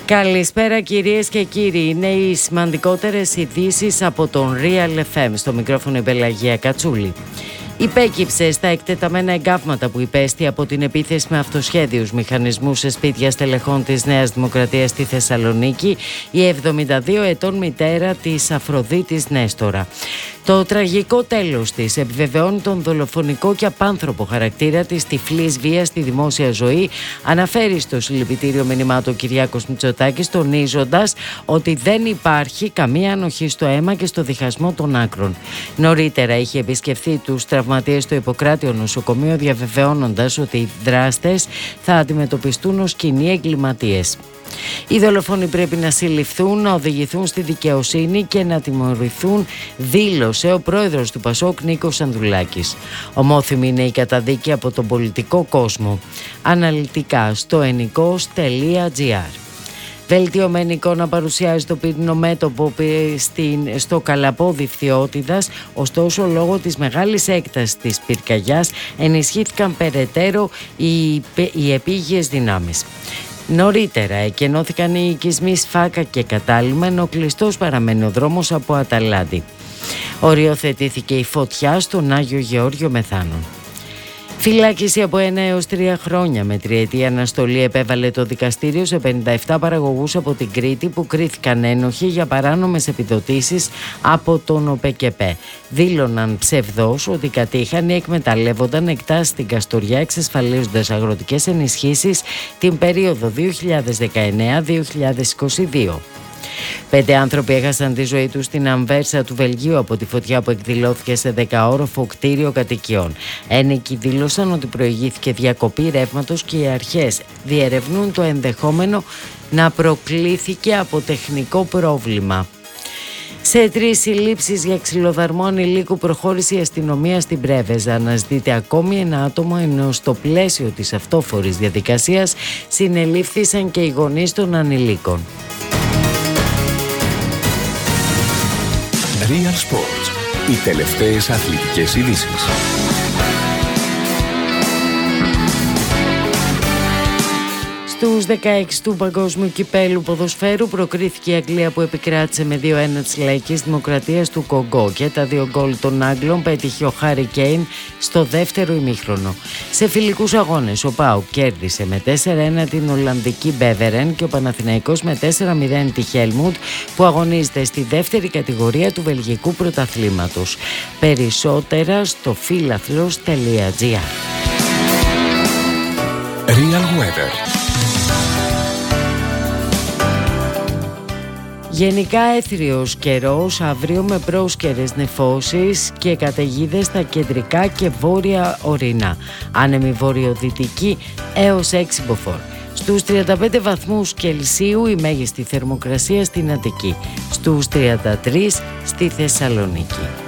Καλησπέρα κυρίες και κύριοι. Είναι οι σημαντικότερες ειδήσεις από τον Real FM. Στο μικρόφωνο η Πελαγία Κατσούλη. Υπέκυψε στα εκτεταμένα εγκάβματα που υπέστη από την επίθεση με αυτοσχέδιους μηχανισμούς σε σπίτια στελεχών της Νέας Δημοκρατίας στη Θεσσαλονίκη η 72 ετών μητέρα της Αφροδίτης Νέστορα. Το τραγικό τέλος της επιβεβαιώνει τον δολοφονικό και απάνθρωπο χαρακτήρα της τυφλής βίας στη δημόσια ζωή, αναφέρει στο συλληπιτήριο μήνυμά του ο Κυριάκος Μητσοτάκης, τονίζοντας ότι δεν υπάρχει καμία ανοχή στο αίμα και στο διχασμό των άκρων. Νωρίτερα είχε επισκεφθεί τους τραυματίες στο Ιπποκράτειο νοσοκομείο, διαβεβαιώνοντας ότι οι δράστες θα αντιμετωπιστούν ως κοινοί εγκληματίες. Οι δολοφόνοι πρέπει να συλληφθούν, να οδηγηθούν στη δικαιοσύνη και να τιμωρηθούν, δήλωσε ο πρόεδρος του ΠΑΣΟΚ Νίκος Ανδρουλάκης. Ομόθυμη είναι η καταδίκη από τον πολιτικό κόσμο. Αναλυτικά στο ενικός.gr. Βελτιωμένη εικόνα παρουσιάζει το πυρηνό μέτωπο στο Καλαπόδι Φθιώτιδας, ωστόσο λόγω της μεγάλης έκτασης της πυρκαγιάς ενισχύθηκαν περαιτέρω οι επίγειες δυνάμεις. Νωρίτερα εκενώθηκαν οι οικισμοί Σφάκα και Κατάλημα, ενώ κλειστός παραμένει ο δρόμος από Αταλάντη. Οριοθετήθηκε η φωτιά στον Άγιο Γεώργιο Μεθάνων. Φυλάκιση από 1 έως 3 χρόνια με τριετή αναστολή επέβαλε το δικαστήριο σε 57 παραγωγούς από την Κρήτη που κρίθηκαν ένοχοι για παράνομες επιδοτήσεις από τον ΟΠΕΚΕΠΕ. Δήλωναν ψευδώς ότι κατήχαν ή εκμεταλλεύονταν εκτάσεις στην Καστοριά, εξασφαλίζοντας αγροτικές ενισχύσεις την περίοδο 2019-2022. 5 άνθρωποι έχασαν τη ζωή τους στην Αμβέρσα του Βελγίου από τη φωτιά που εκδηλώθηκε σε 10όροφο κτίριο κατοικιών. Ένικοι δήλωσαν ότι προηγήθηκε διακοπή ρεύματος και οι αρχές διερευνούν το ενδεχόμενο να προκλήθηκε από τεχνικό πρόβλημα. Σε 3 συλλήψεις για ξυλοδαρμό ανηλίκου προχώρησε η αστυνομία στην Πρέβεζα. Αναζητείται ακόμη ένα άτομο, ενώ στο πλαίσιο της αυτόφορης διαδικασίας συνελήφθησαν και οι γονείς των ανηλίκων. Real Sports. Οι τελευταίες αθλητικές ειδήσεις. Στους 16 του Παγκόσμιου Κυπέλλου Ποδοσφαίρου προκρίθηκε η Αγγλία που επικράτησε με 2-1 της Λαϊκής Δημοκρατίας του Κογκό και τα 2 γκολ των Άγγλων πέτυχε ο Χάρι Κέιν στο δεύτερο ημίχρονο. Σε φιλικούς αγώνες ο ΠΑΟΚ κέρδισε με 4-1 την Ολλανδική Μπέβερεν και ο Παναθηναϊκός με 4-0 τη Χέλμουντ που αγωνίζεται στη δεύτερη κατηγορία του Βελγικού Πρωταθλήματος. Περισσότερα στο φίλαθλος.gr. Real Weather. Γενικά έθριος καιρός, αύριο με πρόσκαιρες νεφώσεις και καταιγίδες στα κεντρικά και βόρεια ορεινά. Άνεμη βορειοδυτική έως 6 μποφόρ. Στους 35 βαθμούς Κελσίου η μέγιστη θερμοκρασία στην Αττική. Στους 33 στη Θεσσαλονίκη.